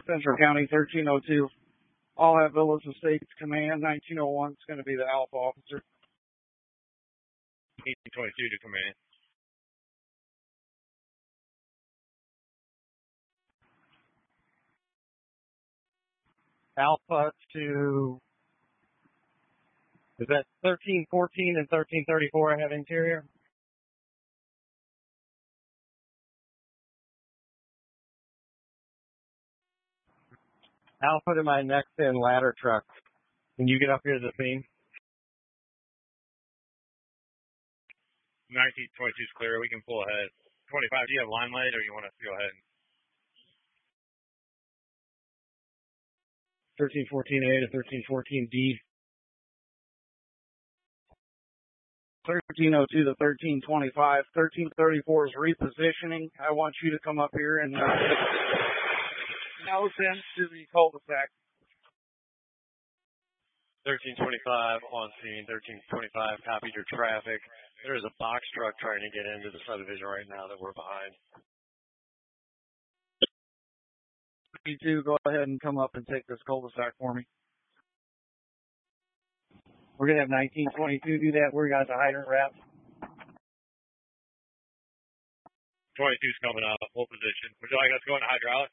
Central County 1302. All have Villas Estates Command. 1901 is going to be the Alpha officer. 1822 to command. Alpha to, is that 1314 and 1334 I have interior? Alpha to my next in ladder truck. Can you get up here to the scene? 1922 is clear. We can pull ahead. 25, do you have line light or you want us to go ahead? 1314A to 1314D. 1302 to 1325. 1334 is repositioning. I want you to come up here and nose into the cul-de-sac. 1325 on scene. 1325 copied your traffic. There's a box truck trying to get into the subdivision right now that we're behind. 32, go ahead and come up and take this cul-de-sac for me. We're going to have 1922 do that. We got the hydrant wrap. 22's coming up. Full position. Would you like us to go into hydraulic?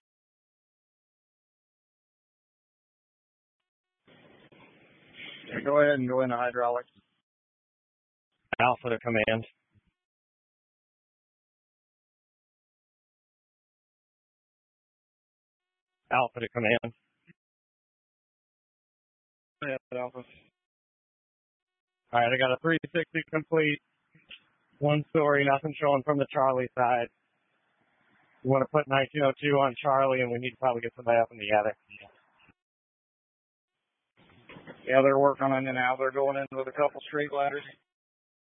Yeah, go ahead and go into hydraulics. Alpha to command. Alpha to command. Yeah, Alpha. All right, I got a 360 complete. One story, nothing showing from the Charlie side. We want to put 1902 on Charlie, and we need to probably get somebody up in the attic. Yeah, they're working on it now. They're going in with a couple straight ladders.